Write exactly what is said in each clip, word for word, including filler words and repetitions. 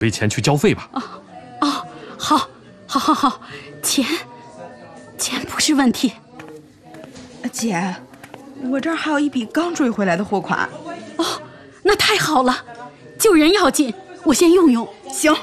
备钱去交费吧。 哦哦，好，好，好，好，钱，钱不是问题。 姐，我这儿还有一笔刚追回来的货款。 哦，那太好了，救人要紧，我先用用。 行。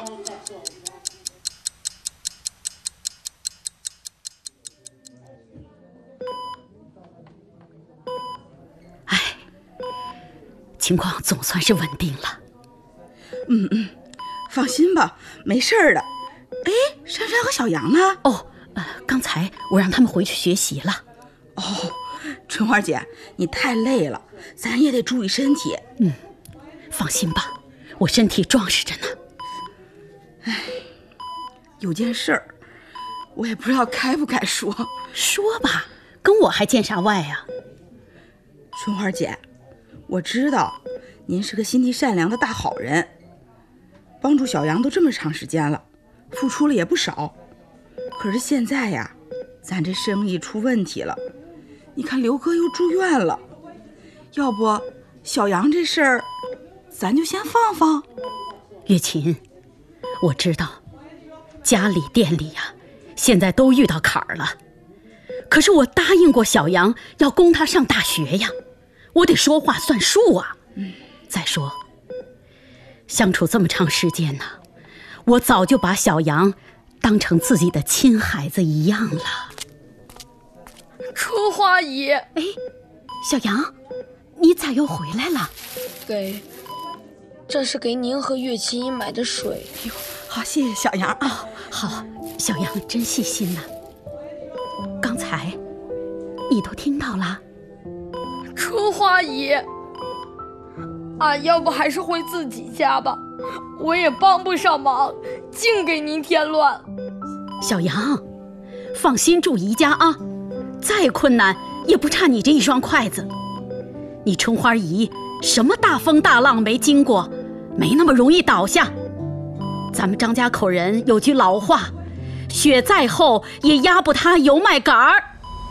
哎，情况总算是稳定了。 嗯嗯，放心吧，没事儿的。哎，珊珊和小杨呢？ 哦，呃，刚才我让他们回去学习了。 哦，春花姐，你太累了，咱也得注意身体。 嗯，放心吧，我身体壮实着呢。 哎，有件事儿，我也不知道该不该说。 说吧，跟我还见啥外呀？ 春花姐，我知道您是个心地善良的大好人，帮助小杨都这么长时间了，付出了也不少。可是现在呀，咱这生意出问题了，你看刘哥又住院了，要不小杨这事儿咱就先放放。 月琴，我知道家里店里呀、啊、现在都遇到坎儿了，可是我答应过小杨要供他上大学呀，我得说话算数啊。 嗯， 再说相处这么长时间呢，我早就把小杨当成自己的亲孩子一样了。 春花姨， 哎，小杨，你咋又回来了？ 给，这是给您和月琴姨买的水。 哟，好，谢谢小杨啊。 哦，好，小杨真细心呐。刚才你都听到了？ 春花姨，俺要不还是回自己家吧，我也帮不上忙，净给您添乱。 小杨，放心住姨家啊，再困难也不差你这一双筷子。你春花姨什么大风大浪没经过，没那么容易倒下。咱们张家口人有句老话，雪再厚也压不塌油麦秆儿。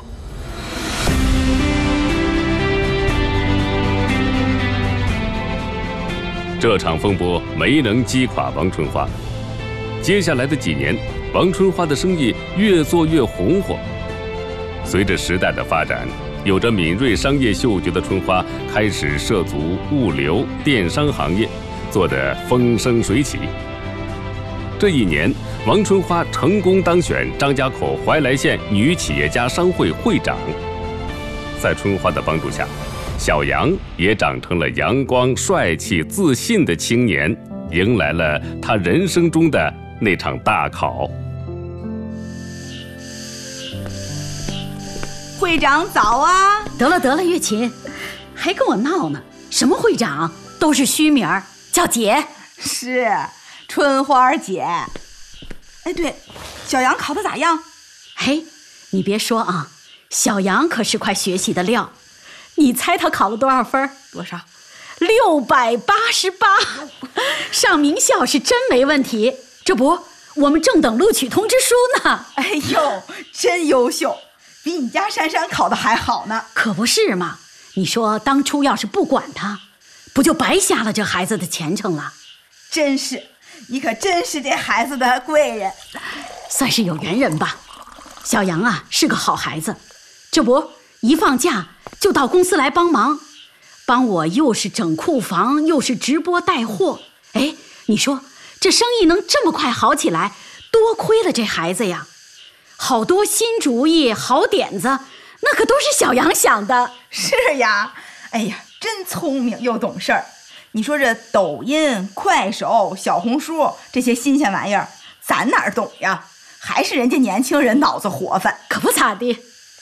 这场风波没能击垮王春花。接下来的几年，王春花的生意越做越红火。随着时代的发展，有着敏锐商业嗅觉的春花开始涉足物流、电商行业，做得风生水起。这一年，王春花成功当选张家口怀来县女企业家商会会长。在春花的帮助下，小杨也长成了阳光、帅气、自信的青年，迎来了他人生中的那场大考。 会长早啊！ 得了得了，月琴，还跟我闹呢？什么会长，都是虚名儿，叫姐。 是春花姐。哎，对，小杨考得咋样？ 嘿，你别说啊，小杨可是块学习的料。你猜他考了多少分？ 多少？ 六百八十八，上名校是真没问题。这不，我们正等录取通知书呢。 哎呦，真优秀，比你家珊珊考的还好呢。 可不是嘛？你说当初要是不管他，不就白瞎了这孩子的前程了？ 真是，你可真是这孩子的贵人， 算是有缘人吧。小杨啊，是个好孩子，这不一放假就到公司来帮忙，帮我又是整库房，又是直播带货。哎，你说这生意能这么快好起来，多亏了这孩子呀！好多新主意、好点子，那可都是小杨想的。 是呀，哎呀，真聪明又懂事儿。你说这抖音、快手、小红书这些新鲜玩意儿，咱哪儿懂呀？还是人家年轻人脑子活泛。 可不咋地。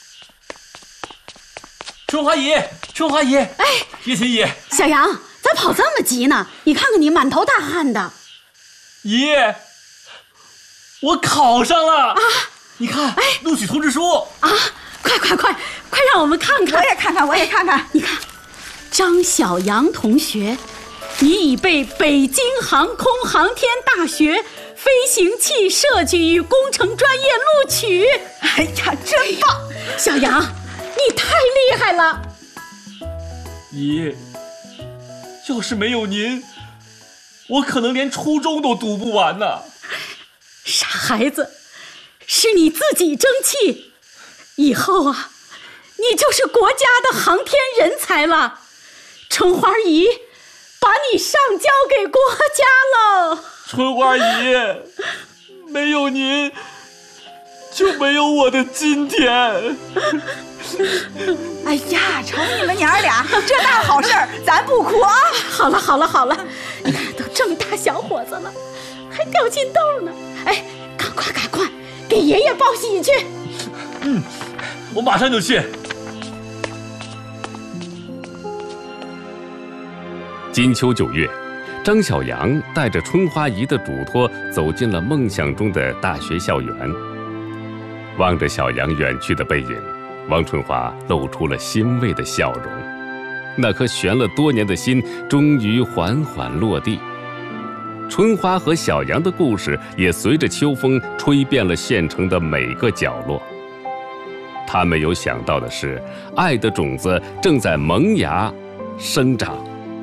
春花姨，春花姨，哎，月琴姨， 小杨，咋跑这么急呢？你看看你满头大汗的。 姨，我考上了啊！你看，哎，录取通知书啊！快快快快让我们看看！ 我也看看，我也看看。 你看，张小杨同学，你已被北京航空航天大学飞行器设计与工程专业录取。 哎呀，真棒！ 小杨，你太厉害了！ 姨，要是没有您， 我可能连初中都读不完呢。 傻孩子，是你自己争气，以后啊，你就是国家的航天人才了。春花姨把你上交给国家了。 春花姨，没有您就没有我的今天。 哎呀，瞅你们娘儿俩，这大好事儿咱不哭啊！ 好了好了好了，你看都这么大小伙子了，还掉金豆呢。哎，赶快赶快给爷爷报喜去。 嗯，我马上就去。 金秋九月，张小阳带着春花姨的嘱托走进了梦想中的大学校园。望着小阳远去的背影，王春花露出了欣慰的笑容。那颗悬了多年的心终于缓缓落地。春花和小阳的故事也随着秋风吹遍了县城的每个角落。他没有想到的是，爱的种子正在萌芽生长。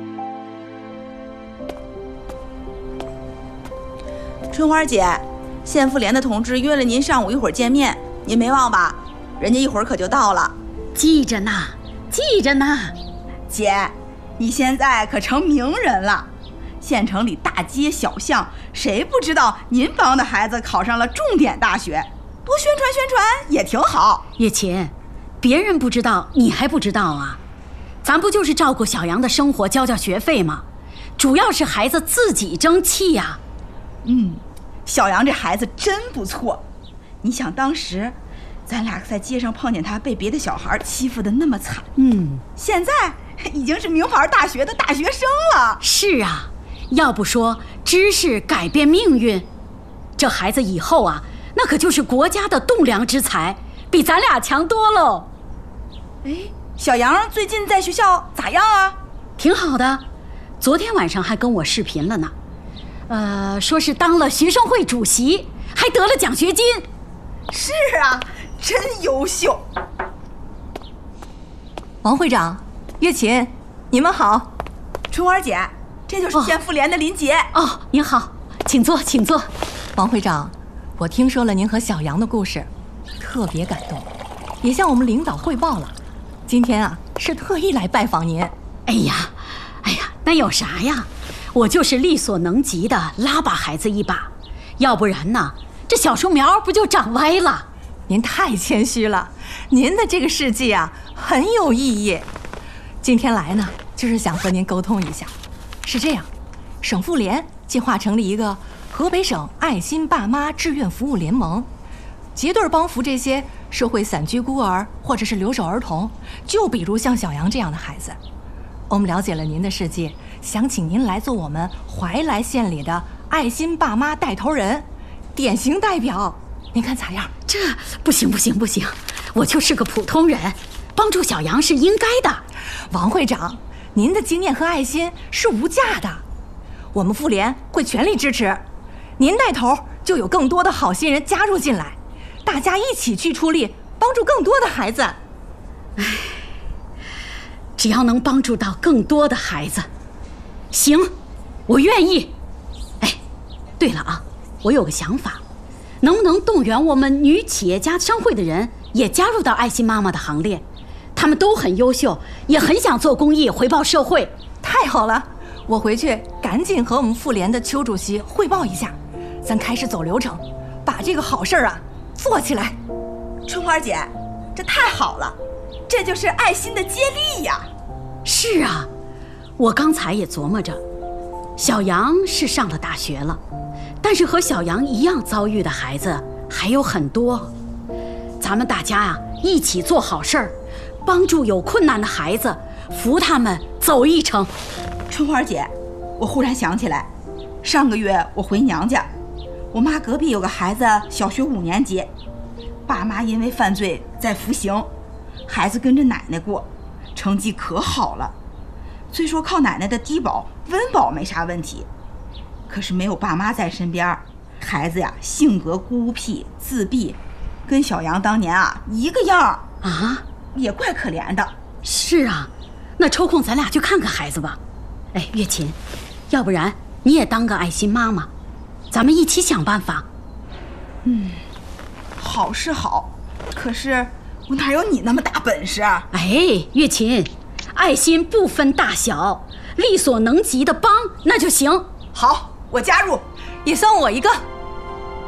春花姐，县妇联的同志约了您上午一会儿见面，您没忘吧？人家一会儿可就到了。 记着呢，记着呢。 姐，你现在可成名人了，县城里大街小巷，谁不知道您帮的孩子考上了重点大学？多宣传宣传也挺好。 月琴，别人不知道，你还不知道啊？咱不就是照顾小阳的生活，交交学费吗？主要是孩子自己争气呀。 嗯，小阳这孩子真不错。你想当时咱俩在街上碰见他被别的小孩欺负得那么惨， 嗯， 现在已经是名牌大学的大学生了。 是啊，要不说知识改变命运，这孩子以后啊，那可就是国家的栋梁之才，比咱俩强多喽。 哎，小阳最近在学校咋样啊？ 挺好的，昨天晚上还跟我视频了呢。呃，说是当了学生会主席，还得了奖学金。 是啊，真优秀。 王会长，月琴，你们好。 春花姐，这就是县妇联的林杰。 哦，哦，您好，请坐，请坐。 王会长，我听说了您和小阳的故事，特别感动，也向我们领导汇报了。今天啊，是特意来拜访您。 哎呀，哎呀，那有啥呀？我就是力所能及的拉把孩子一把，要不然呢，这小树苗不就长歪了？ 您太谦虚了，您的这个事迹啊很有意义。今天来呢，就是想和您沟通一下。是这样，省妇联计划成立一个河北省爱心爸妈志愿服务联盟，结对帮扶这些社会散居孤儿或者是留守儿童，就比如像小阳这样的孩子。我们了解了您的事迹，想请您来做我们怀来县里的爱心爸妈带头人，典型代表，您看咋样？ 这不行不行不行，我就是个普通人，帮助小阳是应该的。 王会长，您的经验和爱心是无价的，我们妇联会全力支持。您带头，就有更多的好心人加入进来，大家一起去出力，帮助更多的孩子。 唉，只要能帮助到更多的孩子，行，我愿意。哎，对了啊，我有个想法，能不能动员我们女企业家商会的人也加入到爱心妈妈的行列？他们都很优秀，也很想做公益，回报社会。 太好了，我回去赶紧和我们妇联的邱主席汇报一下，咱开始走流程，把这个好事啊做起来。 春花姐，这太好了，这就是爱心的接力呀。 是啊，我刚才也琢磨着，小杨是上了大学了，但是和小杨一样遭遇的孩子还有很多。咱们大家啊，一起做好事儿，帮助有困难的孩子，扶他们走一程。 春花姐，我忽然想起来，上个月我回娘家，我妈隔壁有个孩子小学五年级，爸妈因为犯罪在服刑，孩子跟着奶奶过，成绩可好了。虽说靠奶奶的低保温饱没啥问题，可是没有爸妈在身边，孩子呀性格孤僻自闭，跟小杨当年啊一个样啊， 也怪可怜的。 是啊，那抽空咱俩去看看孩子吧。哎，月琴，要不然你也当个爱心妈妈，咱们一起想办法。 嗯，好是好，可是我哪有你那么大本事啊？ 哎，月琴，爱心不分大小，力所能及的帮那就行。 好，我加入， 也算我一个。